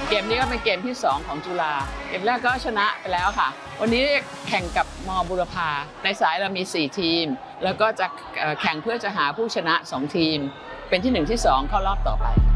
เกมนี้ก็เป็นเกมที่2ของจุฬาเกมแรกก็ชนะไปแล้วค่ะวันนี้แข่งกับม.บุรพาในสายเรามี4ทีมแล้วก็จะแข่งเพื่อจะหาผู้ชนะ2ทีมเป็นที่1ที่2เข้ารอบต่อไป